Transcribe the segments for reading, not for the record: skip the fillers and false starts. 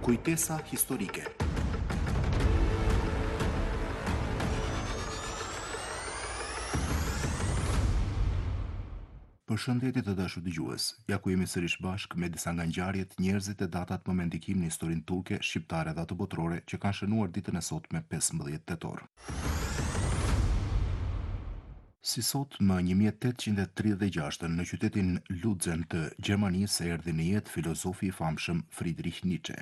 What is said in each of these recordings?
Kujtesa historike. Përshëndetje të dashur dëgjues. Ja ku jemi sërish bashk me disa nga ngjarjet, njerëzit e datat më me ndikim në historinë turke, shqiptare dhe ato botërore që kanë shënuar ditën e sotme 15 tetor. Si sot, më 1836 në qytetin Lutzen të Gjermanisë erdhi në jetë filozofi i famshëm Friedrich Nietzsche.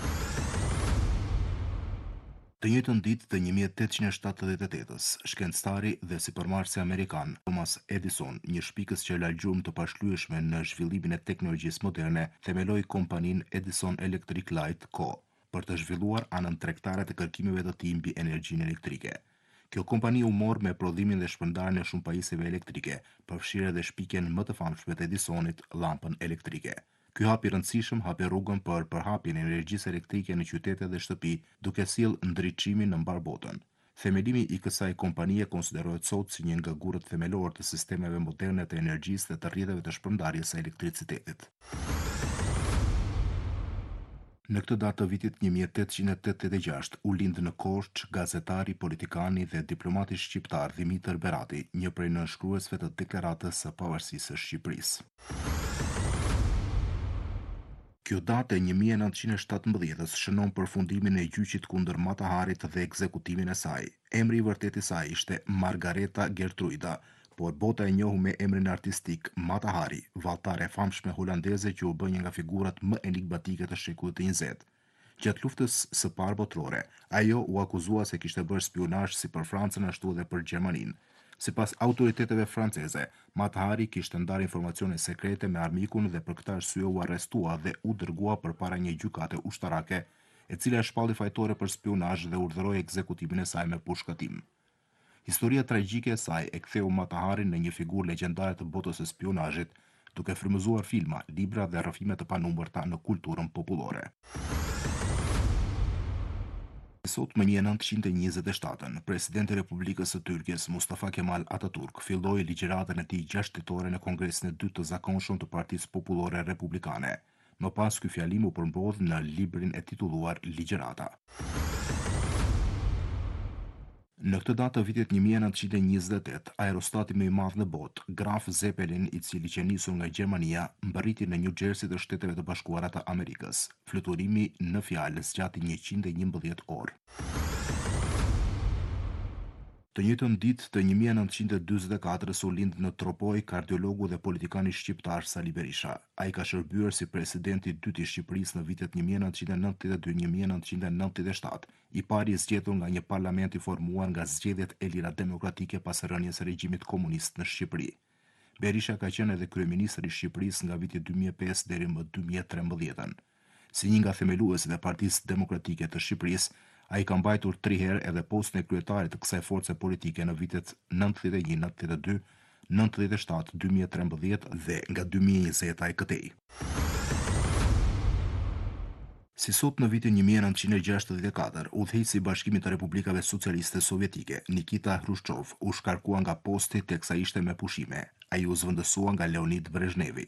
Të njëjtën ditë të 1878-s, shkencëtari dhe sipërmarrësi amerikan Thomas Edison, një shpikës që la gjurmë të pashlyeshme në zhvillimin e teknologjisë moderne, themeloi kompaninë Edison Electric Light Co. për të zhvilluar anën tregtare të kërkimeve të tij mbi energjinë elektrike. Kjo kompani u mor me prodhimin dhe shpërndarjen e shumë pajisjeve elektrike, përfshirë edhe shpikjen më të famshme të Edisonit, llampën elektrike. Ky hap i rëndësishëm hapi rrugën për përhapjen e energjisë elektrike në qytete dhe shtëpi, duke sjellë ndriçimin në mbar botën. Themelimi i kësaj kompanie konsiderohet sot si një nga gurët themelor të sistemeve moderne të energjisë dhe të rrjeteve të shpërndarjes së elektricitetit. Në këtë datë të vitit 1886 u lind në Korçë gazetari, politikani dhe diplomati shqiptar Dimitër Berati, një prej nënshkruesve të Deklaratës së Pavarësisë së Shqipërisë. Kjo datë e 1917-s shënon përfundimin e gjyqit kundër Mata Harit dhe ekzekutimin e saj. Emri i vërtet i saj ishte Margareta Gertruida, por bota e njohu me emrin artistik Mata Hari, valltare e famshme holandeze që u bë një nga figurat më enigmatike të shekullit të 20. Gjatë luftës së parë botërore, ajo u akuzua se kishte bërë spionazh si për Francën ashtu edhe për Gjermaninë. Sipas autoriteteve franceze, Mata Hari kishte ndarë informacione sekrete me armikun dhe për këtë arsye u arrestua dhe u dërgua përpara një gjykate ushtarake, e cila e shpalli fajtore për spionazh dhe urdhëroi ekzekutimin e saj me pushkatim. Historia tragjike e saj e ktheu Mata Harin në një figurë legjendare të botës së spionazhit, duke frymëzuar filma, libra dhe rrëfime të panumërta në kulturën popullore. Sot më 1927, presidenti i Republikës së Turqisë Mustafa Kemal Atatürk filloi ligjëratën e tij gjashtetore në Kongresin e dytë të zakonshëm të Partisë Popullore Republikane. Më pas ky fjalim u përmbrodh në librin e titulluar Ligjërata. Në këtë datë të vitit 1928, aerostati më i madh në botë, Graf Zeppelin, i cili që nisur nga Gjermania, mbërriti në New Jersey të Shteteve të Bashkuara të Amerikës. Fluturimi në fjalë zgjati 111 orë. Të njëjtën ditë të 1944 u lind në Tropoj kardiologu dhe politikani shqiptar Sali Berisha. Ai ka shërbyer si presidenti i dytë i Shqipërisë në vitet 1992-1997, i pari i zgjedhur nga një parlament i formuar nga zgjedhjet e lira demokratike pas rënies së regjimit komunist në Shqipëri. Berisha ka qenë edhe kryeministri i Shqipërisë nga viti 2005 deri më 2013. Si një nga themeluesit e Partisë Demokratike të Shqipërisë, ai ka mbajtur 3 herë edhe postin e kryetarit të kësaj force politike në vitet 91, 92, 97, 2013 dhe nga 2020 ai këtej. Si sot në vitin 1964, udhëheqësi i Bashkimit të Republikave Socialiste Sovjetike, Nikita Hrushchov, u shkarkua nga posti teksa ishte me pushime. Ai u zvendësua nga Leonid Brezhnevi.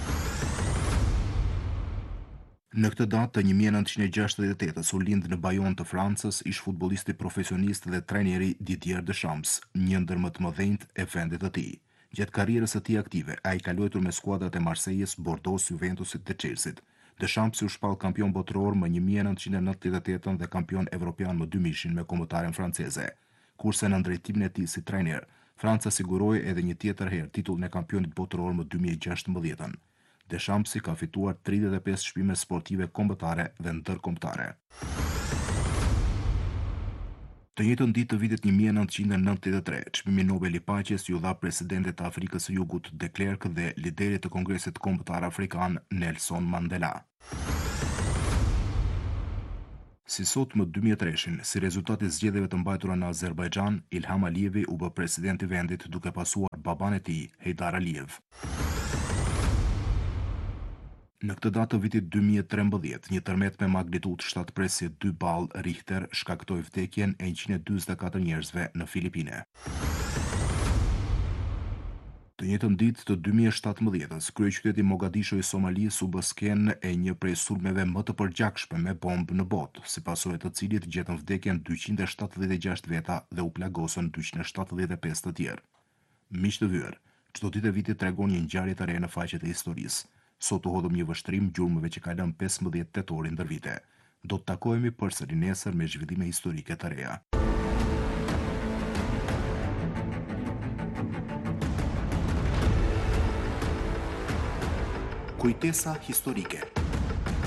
Në këtë datë të 1968 u lind në Bajon të Francës ish futbollisti profesionist dhe trajneri Didier Deschamps, një ndër më të mëdhenjt e vendit të tij. Gjatë karrierës së tij aktive, ai ka luajtur me skuadrat e Marseilles, Bordeaux, Juventusit dhe Chelsea. Deschamps u shpall kampion botror më 1998 dhe kampion evropian më 2000 me kombëtaren franceze. Kurse në drejtimin e tij si trajner, Franca siguroi edhe një tjetër herë titullin e kampionit botror më 2016. Deschampsi ka fituar 35 çmime sportive kombëtare dhe ndërkombëtare. Të njëjtën ditë të vitit 1993, çmimi Nobel i Paqes ju dha presidentit të Afrikës së Jugut de Klerk dhe liderit të Kongresit Kombëtar Afrikan Nelson Mandela. Si sot më 2003, si rezultat i zgjedhjeve të mbajtura në Azerbajxhan, Ilham Alijevi u bë president i vendit duke pasuar baban e tij, Heydar Alijev. Në këtë datë të vitit 2013, një tërmet me magnitudë 7.2 ballë Richter shkaktoi vdekjen e 144 njerëzve në Filipine. Të njëjtën ditë të 2017-s, kryeqyteti Mogadisho i Somalisë u bë skenë e një prej sulmeve më të përgjakshme me bombë në botë, si pasojë të cilit gjetën vdekjen 276 veta dhe u plagosën 275 të tjerë. Miq të vyer, çdo ditë e vitit tregon një ngjarje të re në faqet e historisë. Sot u hodhëm një vështrim gjurmëve që ka lënë 15 tetorin ndër vite. Do të takohemi përsëri nesër me zhvillime historike të reja. Kujtesa historike.